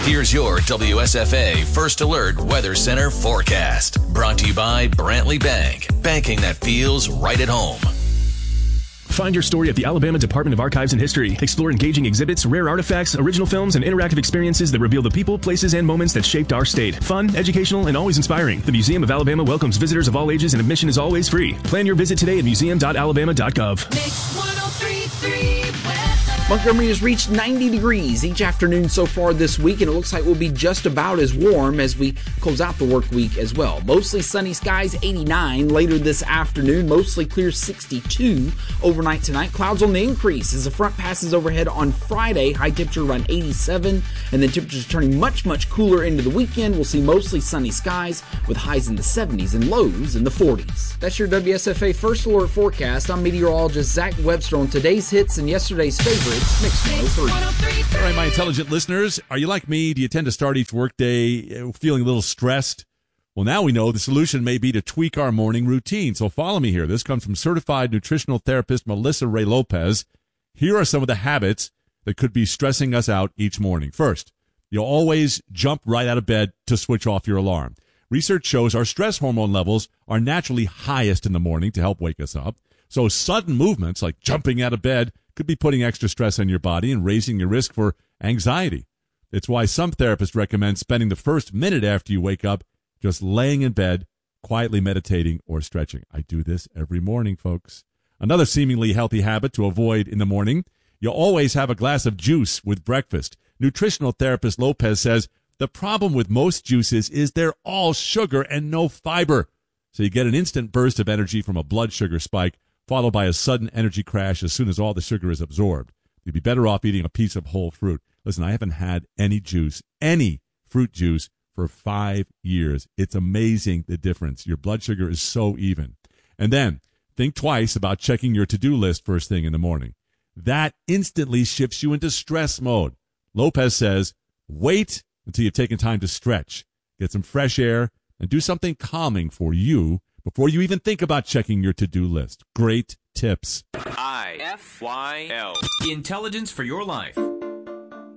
Here's your WSFA First Alert Weather Center forecast. Brought to you by Brantley Bank. Banking that feels right at home. Find your story at the Alabama Department of Archives and History. Explore engaging exhibits, rare artifacts, original films, and interactive experiences that reveal the people, places, and moments that shaped our state. Fun, educational, and always inspiring. The Museum of Alabama welcomes visitors of all ages and admission is always free. Plan your visit today at museum.alabama.gov. Mix 103.3 weather. Montgomery has reached 90 degrees each afternoon so far this week, and it looks like we'll be just about as warm as we close out the work week as well. Mostly sunny skies, 89 later this afternoon. Mostly clear, 62 overnight tonight. Clouds on the increase as the front passes overhead on Friday. High temperature around 87, and then temperatures turning much, much cooler into the weekend. We'll see mostly sunny skies with highs in the 70s and lows in the 40s. That's your WSFA First Alert forecast. I'm meteorologist Zach Webster on today's hits and yesterday's favorites. Mix 103. All right, my intelligent listeners, are you like me? Do you tend to start each workday feeling a little stressed? Well, now we know the solution may be to tweak our morning routine. So follow me here. This comes from certified nutritional therapist Melissa Ray Lopez. Here are some of the habits that could be stressing us out each morning. First, you'll always jump right out of bed to switch off your alarm. Research shows our stress hormone levels are naturally highest in the morning to help wake us up. So sudden movements like jumping out of bed could be putting extra stress on your body and raising your risk for anxiety. It's why some therapists recommend spending the first minute after you wake up just laying in bed, quietly meditating or stretching. I do this every morning, folks. Another seemingly healthy habit to avoid in the morning, you'll always have a glass of juice with breakfast. Nutritional therapist Lopez says the problem with most juices is they're all sugar and no fiber. So you get an instant burst of energy from a blood sugar spike, followed by a sudden energy crash as soon as all the sugar is absorbed. You'd be better off eating a piece of whole fruit. Listen, I haven't had any fruit juice, for 5 years. It's amazing the difference. Your blood sugar is so even. And then think twice about checking your to-do list first thing in the morning. That instantly shifts you into stress mode. Lopez says, wait until you've taken time to stretch, get some fresh air, and do something calming for you before you even think about checking your to-do list. Great tips. IFYL. Intelligence for your life.